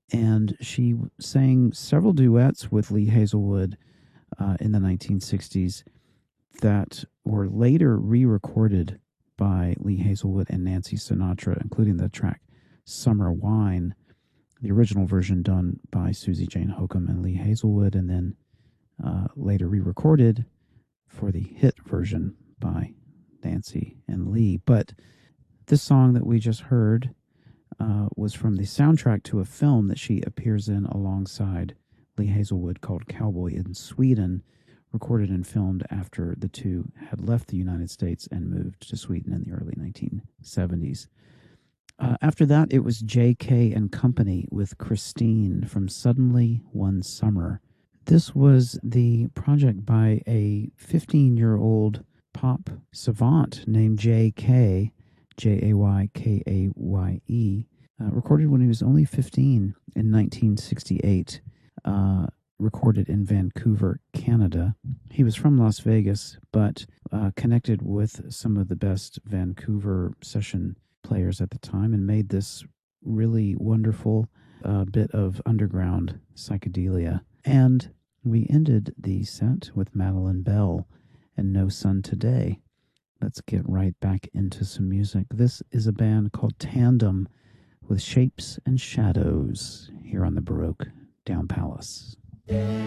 And she sang several duets with Lee Hazelwood in the 1960s that were later re-recorded by Lee Hazelwood and Nancy Sinatra, including the track Summer Wine, the original version done by Susie Jane Hokum and Lee Hazelwood, and then later re-recorded for the hit version by Nancy and Lee. But this song that we just heard was from the soundtrack to a film that she appears in alongside Lee Hazelwood called Cowboy in Sweden, recorded and filmed after the two had left the United States and moved to Sweden in the early 1970s. After that, it was J.K. and Company with Christine from Suddenly One Summer. This was the project by a 15-year-old pop savant named J.K., Jaykaye, recorded when he was only 15 in 1968, recorded in Vancouver, Canada. He was from Las Vegas, but connected with some of the best Vancouver session players at the time and made this really wonderful bit of underground psychedelia. And we ended the set with Madeline Bell and No Sun Today. Let's get right back into some music. This is a band called Tandem with Shapes and Shadows here on the Baroque Down Palace.